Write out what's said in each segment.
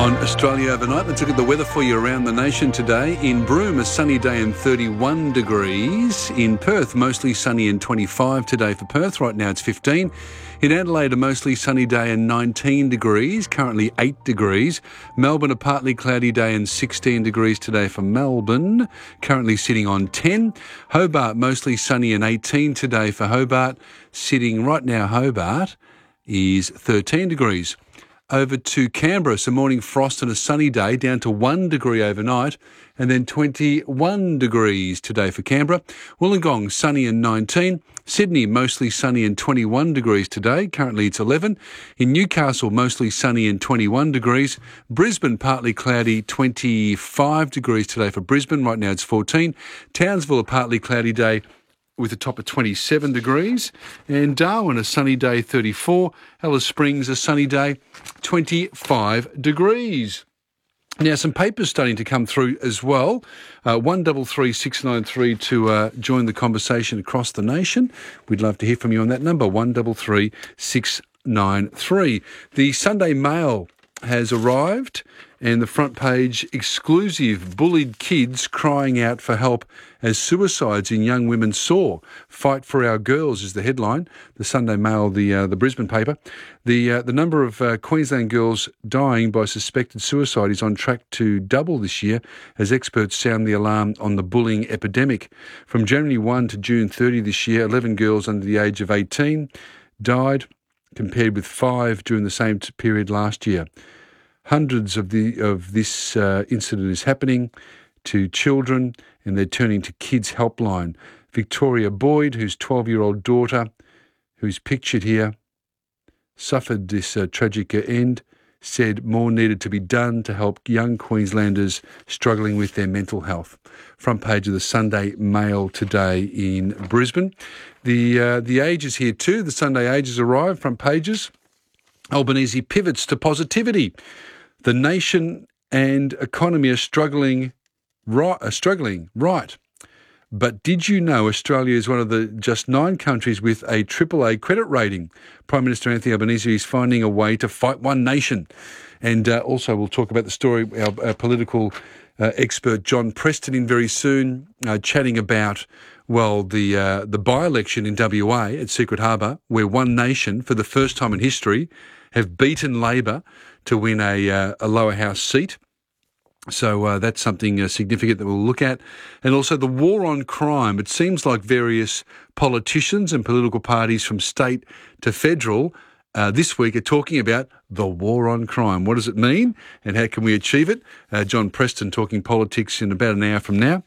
On Australia Overnight, let's look at the weather for you around the nation today. In Broome, a sunny day and 31 degrees. In Perth, mostly sunny and 25 today for Perth. Right now it's 15. In Adelaide, a mostly sunny day and 19 degrees. Currently 8 degrees. Melbourne, a partly cloudy day and 16 degrees today for Melbourne. Currently sitting on 10. Hobart, mostly sunny and 18 today for Hobart. Sitting right now, Hobart is 13 degrees. Over to Canberra, some morning frost and a sunny day, down to 1 degree overnight, and then 21 degrees today for Canberra. Wollongong, sunny and 19. Sydney, mostly sunny and 21 degrees today. Currently it's 11. In Newcastle, mostly sunny and 21 degrees. Brisbane, partly cloudy, 25 degrees today for Brisbane. Right now it's 14. Townsville, a partly cloudy day, with a top of 27 degrees. And Darwin, a sunny day, 34. Alice Springs, a sunny day, 25 degrees. Now, some papers starting to come through as well. 133693 to join the conversation across the nation. We'd love to hear from you on that number, 133693. The Sunday Mail has arrived, and the front page, exclusive, bullied kids crying out for help as suicides in young women soar. Fight for our girls is the headline. The Sunday Mail, the Brisbane paper. The number of Queensland girls dying by suspected suicide is on track to double this year as experts sound the alarm on the bullying epidemic. From January 1 to June 30 this year, 11 girls under the age of 18 died, compared with 5 during the same period last year. Hundreds of this incident is happening to children, and they're turning to Kids Helpline. Victoria Boyd, whose 12-year-old daughter, who's pictured here, suffered this tragic end, said more needed to be done to help young Queenslanders struggling with their mental health. Front page of the Sunday Mail today in Brisbane. The Age is here too. The Sunday Age has arrived, front pages. Albanese pivots to positivity. The nation and economy are struggling right. But did you know Australia is one of the just 9 countries with a AAA credit rating? Prime Minister Anthony Albanese is finding a way to fight one nation. And also we'll talk about the story, our political expert John Preston in very soon, chatting about, well, the by-election in WA at Secret Harbour, where One Nation, for the first time in history, have beaten Labor to win a lower house seat. So that's something significant that we'll look at. And also the war on crime. It seems like various politicians and political parties from state to federal this week are talking about the war on crime. What does it mean and how can we achieve it? John Preston talking politics in about an hour from now.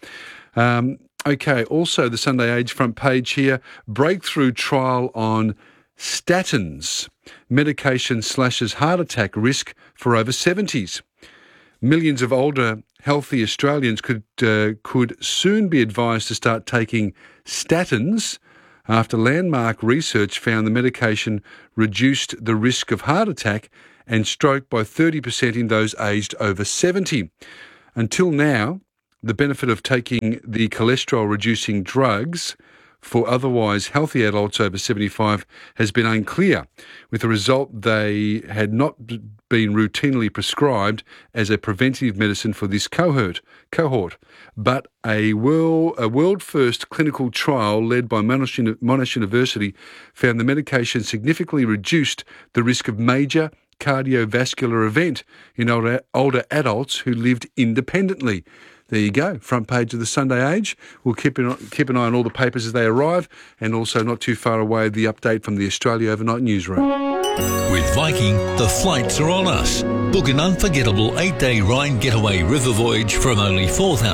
Okay, also the Sunday Age front page here, breakthrough trial on statins. Medication slashes heart attack risk for over 70s. Millions of older, healthy Australians could soon be advised to start taking statins after landmark research found the medication reduced the risk of heart attack and stroke by 30% in those aged over 70. Until now, the benefit of taking the cholesterol-reducing drugs for otherwise healthy adults over 75 has been unclear, with the result they had not been routinely prescribed as a preventative medicine for this cohort. But a world-first clinical trial led by Monash University found the medication significantly reduced the risk of major cardiovascular event in older adults who lived independently. There you go, front page of the Sunday Age. We'll keep an eye on all the papers as they arrive, and also not too far away, the update from the Australia Overnight newsroom. With Viking, the flights are on us. Book an unforgettable 8-day Rhine getaway river voyage from only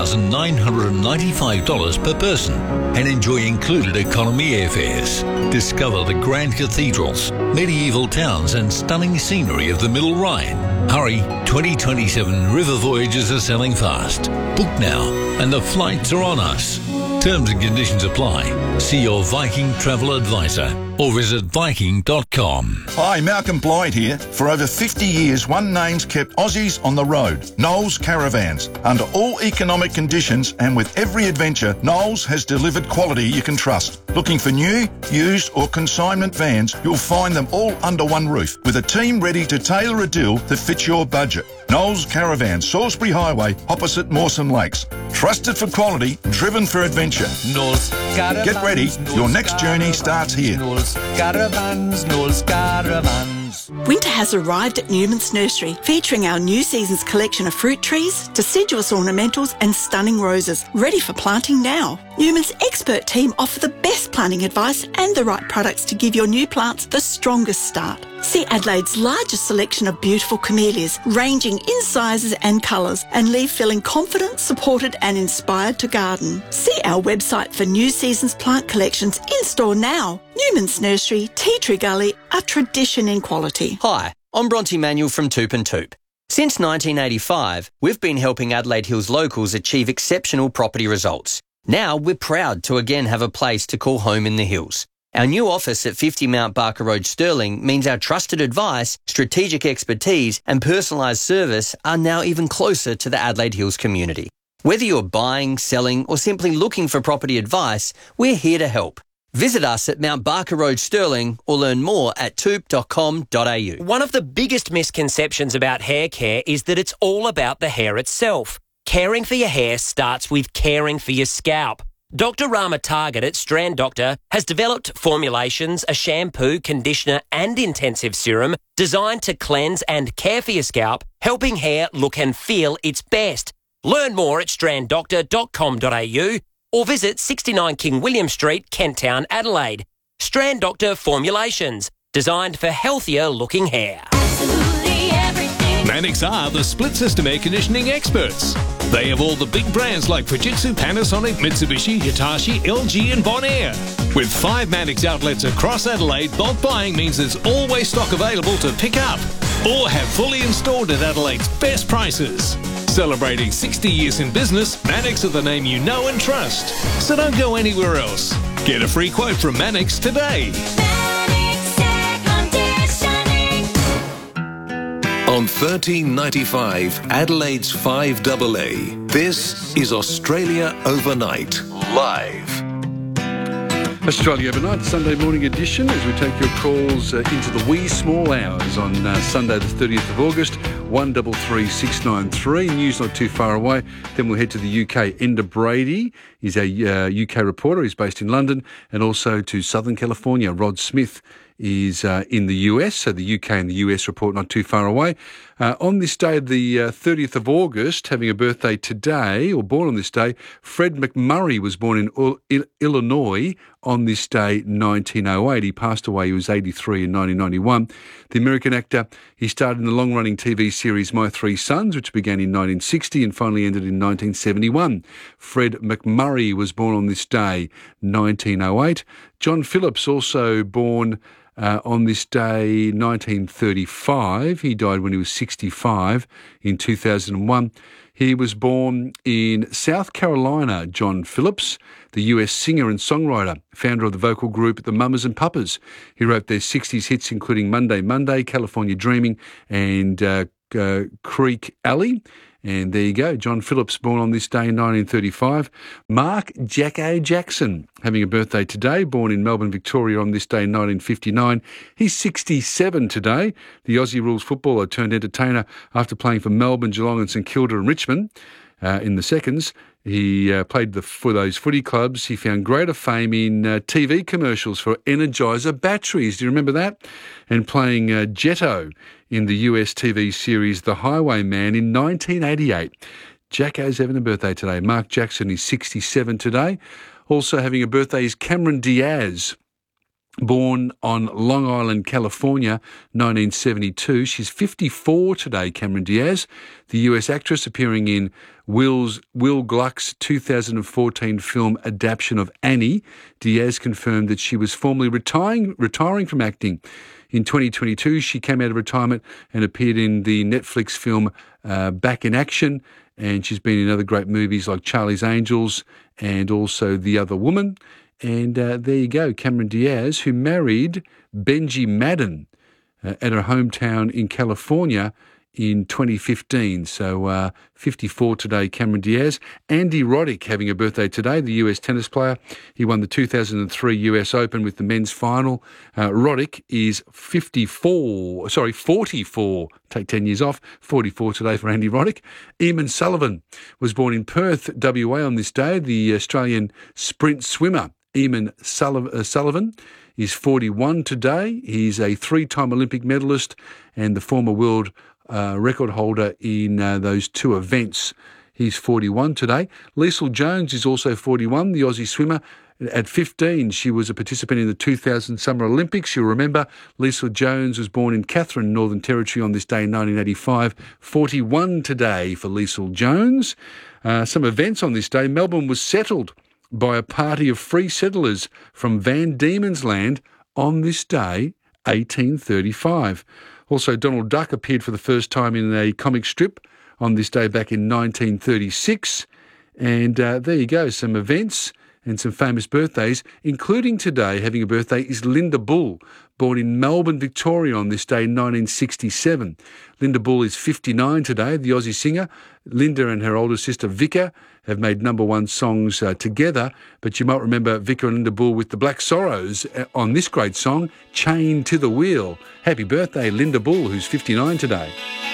$4,995 per person and enjoy included economy airfares. Discover the grand cathedrals, medieval towns and stunning scenery of the Middle Rhine. Hurry, 2027 river voyages are selling fast. Book now and the flights are on us. Terms and conditions apply. See your Viking travel advisor. or visit Viking.com. Hi, Malcolm Blyde here. For over 50 years, one name's kept Aussies on the road. Knowles Caravans. Under all economic conditions and with every adventure, Knowles has delivered quality you can trust. Looking for new, used or consignment vans, you'll find them all under one roof with a team ready to tailor a deal that fits your budget. Knowles Caravan, Salisbury Highway, opposite Mawson Lakes. Trusted for quality, driven for adventure. Knowles Caravans. Get ready, your next journey starts here. Knowles Caravans, Knowles Caravans. Winter has arrived at Newman's Nursery, featuring our new season's collection of fruit trees, deciduous ornamentals and stunning roses, ready for planting now. Newman's expert team offer the best planting advice and the right products to give your new plants the strongest start. See Adelaide's largest selection of beautiful camellias, ranging in sizes and colours, and leave feeling confident, supported and inspired to garden. See our website for new season's plant collections in store now. Newman's Nursery, Tea Tree Gully, a tradition in quality. Hi, I'm Bronte Manuel from Toop and Toop. Since 1985, we've been helping Adelaide Hills locals achieve exceptional property results. Now we're proud to again have a place to call home in the hills. Our new office at 50 Mount Barker Road, Stirling, means our trusted advice, strategic expertise and personalised service are now even closer to the Adelaide Hills community. Whether you're buying, selling or simply looking for property advice, we're here to help. Visit us at Mount Barker Road, Stirling, or learn more at toop.com.au. One of the biggest misconceptions about hair care is that it's all about the hair itself. Caring for your hair starts with caring for your scalp. Dr. Rama Target at Strand Doctor has developed formulations, a shampoo, conditioner and intensive serum designed to cleanse and care for your scalp, helping hair look and feel its best. Learn more at stranddoctor.com.au or visit 69 King William Street, Kent Town, Adelaide. Strand Doctor Formulations, designed for healthier looking hair. Absolutely everything. Mannix are the split system air conditioning experts. They have all the big brands like Fujitsu, Panasonic, Mitsubishi, Hitachi, LG and Bonaire. With 5 Mannix outlets across Adelaide, bulk buying means there's always stock available to pick up or have fully installed at Adelaide's best prices. Celebrating 60 years in business, Mannix are the name you know and trust. So don't go anywhere else. Get a free quote from Mannix today. Mannix Air Conditioning. On 1395, Adelaide's 5AA, this is Australia Overnight, live. Australia Overnight, Sunday morning edition, as we take your calls into the wee small hours on Sunday the 30th of August, 133693. News not too far away. Then we'll head to the UK. Enda Brady is a UK reporter. He's based in London. And also to Southern California. Rod Smith is in the US, so the UK and the US report not too far away. On this day, the 30th of August, having a birthday today, or born on this day, Fred McMurray was born in Illinois on this day, 1908. He passed away, he was 83 in 1991. The American actor, he starred in the long-running TV series My Three Sons, which began in 1960 and finally ended in 1971. Fred McMurray was born on this day, 1908. John Phillips, also born on this day, 1935. He died when he was 65 in 2001. He was born in South Carolina, John Phillips, the US singer and songwriter, founder of the vocal group The Mamas and Papas. He wrote their 60s hits, including Monday Monday, California Dreaming, and Creek Alley. And there you go, John Phillips, born on this day in 1935. Mark Jacko Jackson, having a birthday today, born in Melbourne, Victoria on this day in 1959. He's 67 today. The Aussie rules footballer turned entertainer after playing for Melbourne, Geelong and St Kilda and Richmond in the seconds. He played for those footy clubs. He found greater fame in TV commercials for Energizer batteries. Do you remember that? And playing Jetto in the US TV series The Highwayman in 1988. Jacko's having a birthday today. Mark Jackson is 67 today. Also having a birthday is Cameron Diaz, born on Long Island, California, 1972. She's 54 today, Cameron Diaz, the US actress appearing in Will Gluck's 2014 film adaptation of Annie. Diaz confirmed that she was formally retiring from acting. In 2022, she came out of retirement and appeared in the Netflix film Back in Action, and she's been in other great movies like Charlie's Angels and also The Other Woman. And there you go, Cameron Diaz, who married Benji Madden at her hometown in California in 2015. So 54 today, Cameron Diaz. Andy Roddick having a birthday today, the US tennis player. He won the 2003 US Open with the men's final. Roddick is 44, take 10 years off, 44 today for Andy Roddick. Eamon Sullivan was born in Perth, WA on this day, the Australian sprint swimmer. Eamon Sullivan is 41 today. He's a three-time Olympic medalist and the former world record holder in those two events. He's 41 today. Liesl Jones is also 41, the Aussie swimmer. At 15, she was a participant in the 2000 Summer Olympics. You'll remember Liesl Jones was born in Katherine, Northern Territory on this day in 1985. 41 today for Liesl Jones. Some events on this day. Melbourne was settled by a party of free settlers from Van Diemen's Land on this day, 1835. Also, Donald Duck appeared for the first time in a comic strip on this day back in 1936. And there you go, some events and some famous birthdays, including today, having a birthday, is Linda Bull, born in Melbourne, Victoria on this day in 1967. Linda Bull is 59 today, the Aussie singer. Linda and her older sister Vika have made number one songs together, but you might remember Vika and Linda Bull with the Black Sorrows on this great song, Chained to the Wheel. Happy birthday, Linda Bull, who's 59 today.